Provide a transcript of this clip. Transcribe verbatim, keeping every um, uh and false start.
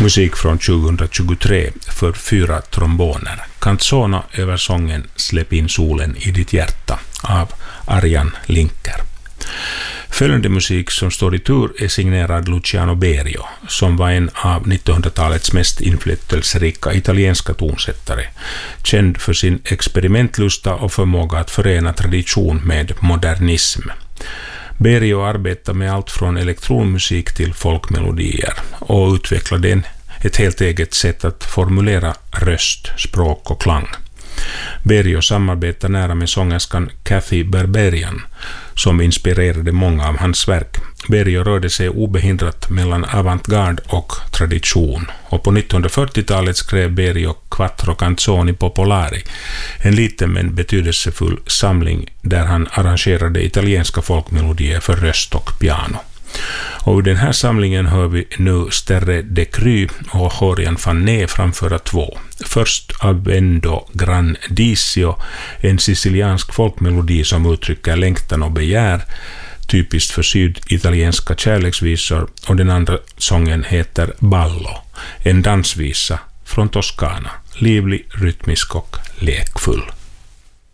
Musik från tjugohundratjugotre för fyra tromboner. Canzona över sången Släpp in solen i ditt hjärta av Arjan Linker. Följande musik som står i tur är signerad Luciano Berio, som var en av nittonhundratalets mest inflytelserika italienska tonsättare, känd för sin experimentlusta och förmåga att förena tradition med modernism. Berio arbetar med allt från elektronmusik till folkmelodier och utvecklade en, ett helt eget sätt att formulera röst, språk och klang. Berio samarbetar nära med sångerskan Kathy Berberian, som inspirerade många av hans verk. Berio rörde sig obehindrat mellan avantgarde och tradition, och på nittonhundrafyrtiotalet skrev Berio Quattro Canzoni Popolari, en liten men betydelsefull samling där han arrangerade italienska folkmelodier för röst och piano. Och i den här samlingen hör vi nu Sterre de Cry och Horian Fanné framföra två. Först Avendo Grandissimo, en siciliansk folkmelodi som uttrycker längtan och begär, typiskt för syditalienska kärleksvisor, och den andra sången heter Ballo, en dansvisa från Toscana, livlig, rytmisk och lekfull.